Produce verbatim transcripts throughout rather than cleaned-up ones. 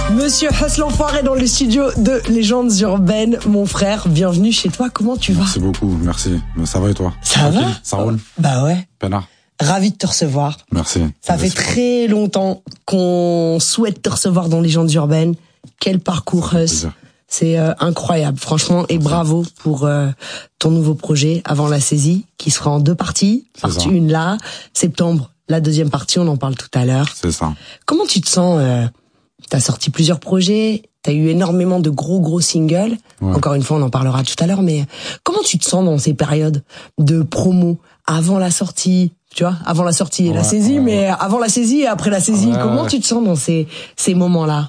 Monsieur Huss l'Enfoiré dans le studio de Légendes Urbaines. Mon frère, bienvenue chez toi. Comment tu vas? Merci beaucoup, merci. Ça va et toi? Ça Tranquille, va? Ça roule? Bah ouais. Peinard. Ravi de te recevoir. Merci. Ça fait très longtemps qu'on souhaite te recevoir dans Légendes Urbaines. Quel parcours, Huss. C'est euh, incroyable, franchement, et bravo pour euh, ton nouveau projet Avant la saisie, qui sera en deux parties. Partie une là, septembre, la deuxième partie, on en parle tout à l'heure. C'est ça. Comment tu te sens? euh, T'as sorti plusieurs projets, t'as eu énormément de gros gros singles. Ouais. Encore une fois, on en parlera tout à l'heure, mais comment tu te sens dans ces périodes de promo, avant la sortie, tu vois, avant la sortie et ouais, la saisie, ouais, mais ouais. avant la saisie et après la saisie, ouais, comment ouais. tu te sens dans ces ces moments-là?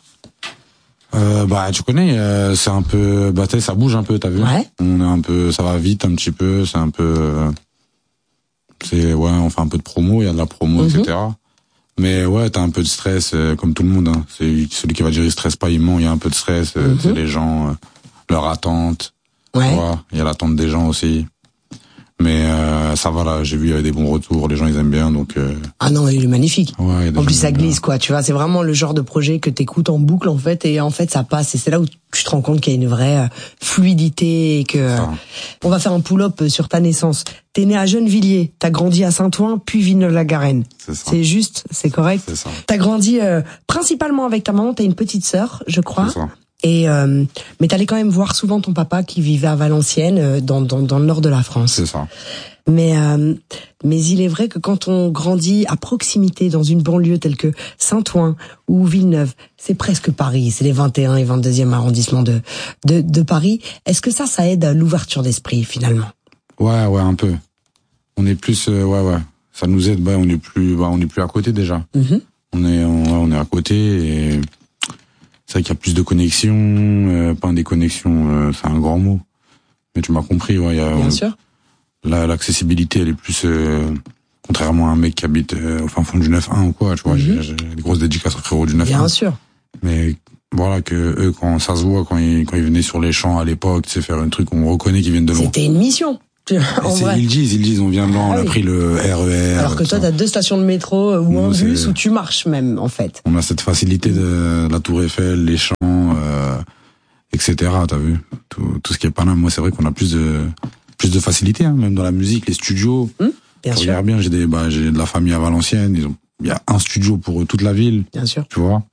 Euh, bah tu connais, euh, c'est un peu, bah ça bouge un peu, t'as vu? Ouais. On est un peu, ça va vite un petit peu, c'est un peu, euh, c'est ouais, on fait un peu de promo, il y a de la promo, mm-hmm. et cetera. Mais ouais, t'as un peu de stress, euh, comme tout le monde. Hein. C'est celui qui va dire il stresse pas, il ment. Il y a un peu de stress, euh, mm-hmm. c'est les gens, euh, leur attente. Ouais. Il y a l'attente des gens aussi. Mais euh, ça va là, j'ai vu il y avait des bons retours, les gens ils aiment bien donc. Euh... Ah non, il est magnifique. Ouais, en plus ça glisse quoi, tu vois, c'est vraiment le genre de projet que t'écoutes en boucle en fait et en fait ça passe et c'est là où tu te rends compte qu'il y a une vraie euh, fluidité et que euh, on va faire un pull-up sur ta naissance. T'es né à Gennevilliers, t'as grandi à Saint-Ouen puis Villeneuve-la-Garenne. C'est ça. C'est juste, c'est correct. C'est ça. T'as grandi euh, principalement avec ta maman, t'as une petite sœur, je crois. C'est ça. Et euh, mais t'allais quand même voir souvent ton papa qui vivait à Valenciennes, euh, dans, dans dans le nord de la France. C'est ça. Mais euh, mais il est vrai que quand on grandit à proximité dans une banlieue telle que Saint-Ouen ou Villeneuve, c'est presque Paris, c'est les vingt et un et vingt-deuxième arrondissements de de de Paris. Est-ce que ça ça aide à l'ouverture d'esprit finalement? Ouais ouais un peu. On est plus euh, ouais ouais, ça nous aide. Bah on est plus bah on est plus à côté déjà. Mm-hmm. On est on, on est à côté et c'est vrai qu'il y a plus de connexions, euh, pas des connexions, euh, c'est un grand mot. Mais tu m'as compris, ouais. Il y a, Bien sûr. Là, l'accessibilité, elle est plus, euh, contrairement à un mec qui habite euh, au fin fond du neuf un ou quoi, tu vois. Mm-hmm. J'ai, j'ai des grosses dédicaces aux frérots du neuf un. Bien sûr. Mais voilà que eux, quand ça se voit, quand ils quand ils venaient sur les champs à l'époque, tu sais, faire un truc, on reconnaît qu'ils viennent de loin. C'était une mission. En vrai. Ils le disent, ils le disent, on vient de loin, ah, on a oui. pris le R E R. Alors que toi, t'as deux stations de métro ou un bus où tu marches même, en fait. On a cette facilité de la Tour Eiffel, les champs, euh, et cetera. T'as vu tout, tout ce qui est Paname. Moi, c'est vrai qu'on a plus de plus de facilité, hein, même dans la musique, les studios. Mmh, bien sûr. Regarde bien, j'ai des, bah, j'ai de la famille à Valenciennes. Ils ont, il y a un studio pour toute la ville. Bien sûr. Tu vois.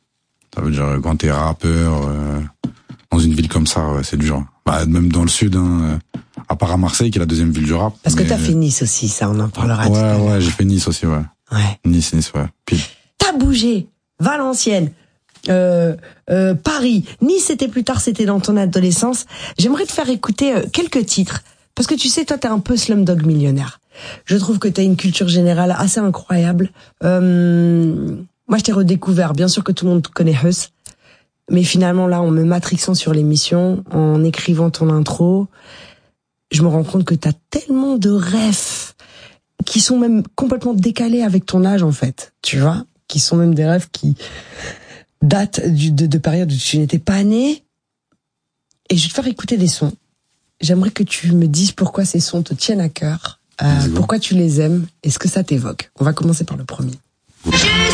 Ça veut dire quand t'es rappeur euh, dans une ville comme ça, ouais, c'est dur. Bah, même dans le sud, hein, à part à Marseille, qui est la deuxième ville du rap. Parce mais... que t'as fait Nice aussi, ça, on en parlera. Ouais, ouais, j'ai fait Nice aussi, ouais. Ouais. Nice, Nice, ouais. Pile. T'as bougé, Valenciennes, euh, euh, Paris, Nice, c'était plus tard, c'était dans ton adolescence. J'aimerais te faire écouter euh, quelques titres, parce que tu sais, toi, t'es un peu Slumdog Millionnaire. Je trouve que t'as une culture générale assez incroyable. Euh, moi, je t'ai redécouvert. Bien sûr que tout le monde connaît Huss. Mais finalement, là, en me matrixant sur l'émission, en écrivant ton intro, je me rends compte que t'as tellement de rêves qui sont même complètement décalés avec ton âge, en fait. Tu vois? Qui sont même des rêves qui datent du, de, de périodes où tu n'étais pas né. Et je vais te faire écouter des sons. J'aimerais que tu me dises pourquoi ces sons te tiennent à cœur, euh, pourquoi tu les aimes et ce que ça t'évoque. On va commencer par le premier.